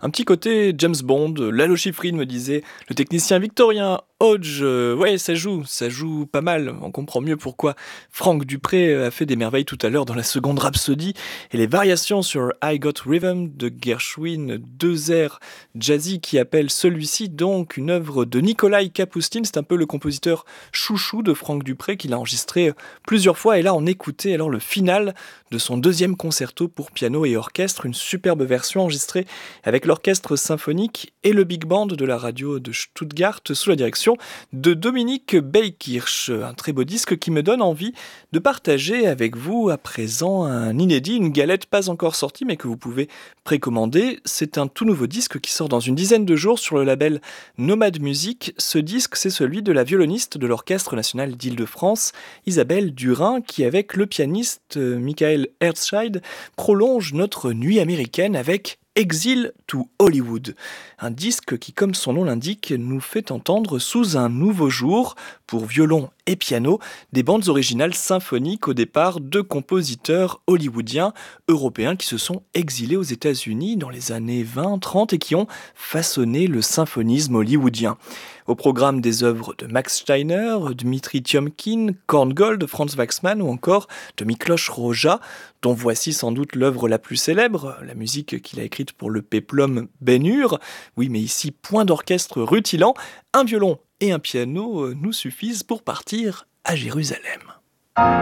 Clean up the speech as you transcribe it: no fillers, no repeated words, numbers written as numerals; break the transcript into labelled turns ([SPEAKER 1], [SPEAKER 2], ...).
[SPEAKER 1] Un petit côté James Bond, Lalo Schifrin me disait, le technicien victorien Hodge, ouais ça joue pas mal, on comprend mieux pourquoi Franck Dupré a fait des merveilles tout à l'heure dans la seconde Rhapsody, et les variations sur I Got Rhythm de Gershwin, deux airs jazzy qui appellent celui-ci donc une œuvre de Nikolai Kapustin, c'est un peu le compositeur chouchou de Franck Dupré qu'il a enregistré plusieurs fois, et là on écoutait alors le final de son deuxième concerto pour piano et orchestre, une superbe version enregistrée avec l'orchestre symphonique et le big band de la radio de Stuttgart sous la direction de Dominique Beikirch. Un très beau disque qui me donne envie de partager avec vous à présent un inédit, une galette pas encore sortie mais que vous pouvez précommander. C'est un tout nouveau disque qui sort dans une dizaine de jours sur le label Nomad Music. Ce disque, c'est celui de la violoniste de l'Orchestre national d'Île-de-France, Isabelle Durin, qui avec le pianiste Michael Herzscheid prolonge notre nuit américaine avec Exile to Hollywood, un disque qui, comme son nom l'indique, nous fait entendre sous un nouveau jour, pour violon et piano, des bandes originales symphoniques au départ de compositeurs hollywoodiens, européens qui se sont exilés aux États-Unis dans les années 20-30 et qui ont façonné le symphonisme hollywoodien. Au programme des œuvres de Max Steiner, Dmitri Tiomkin, Korngold, Franz Waxman ou encore de Miklos Rozsa, dont voici sans doute l'œuvre la plus célèbre, la musique qu'il a écrite pour le péplum Ben-Hur. Oui, mais ici, point d'orchestre rutilant, un violon et un piano nous suffisent pour partir à Jérusalem.